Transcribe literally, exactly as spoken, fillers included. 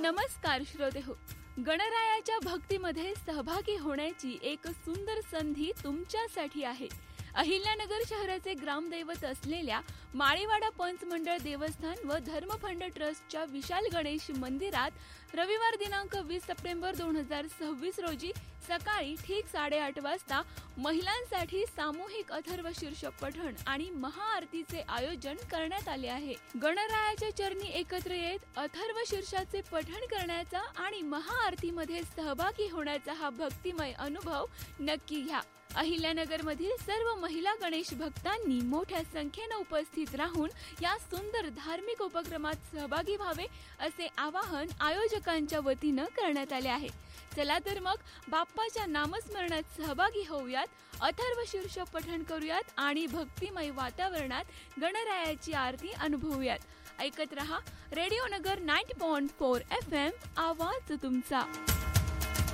नमस्कार श्रोते हो, गणरायाच्या भक्तीमध्ये सहभागी होण्याची एक सुंदर संधी तुमच्यासाठी आहे. अहिल्यानगर शहराचे ग्रामदैवत असलेल्या माळीवाडा पंचमंडळ देवस्थान व धर्मफंड ट्रस्टच्या विशाल गणेश मंदिरात रविवार दिनांक वीस सप्टेंबर दोन हजार सव्वीस रोजी सकाळी ठीक साडेआठ वाजता महिलांसाठी सामूहिक अथर्व शीर्ष पठण आणि महाआरतीचे आयोजन करण्यात आले आहे. गणरायाच्या चरणी एकत्र येत अथर्व शीर्षाचे पठण करण्याचा आणि महाआरतीमध्ये सहभागी होण्याचा हा भक्तिमय अनुभव नक्की घ्या. अहिल्यानगर मधील सर्व महिला गणेश भक्तांनी मोठ्या संख्येने उपस्थित राहून या सुंदर धार्मिक उपक्रमात सहभागी व्हावे असे आवाहन आयोजकांच्या वतीनं करण्यात आले आहे. चला तर मग बाप्पाच्या नामस्मरणात सहभागी होऊयात, अथर्व शीर्ष पठण करूयात आणि भक्तिमय वातावरणात गणरायाची आरती अनुभवूयात. ऐकत रहा रेडिओ नगर नव्वद पॉइंट चार एफ एम, आवाज तुमचा.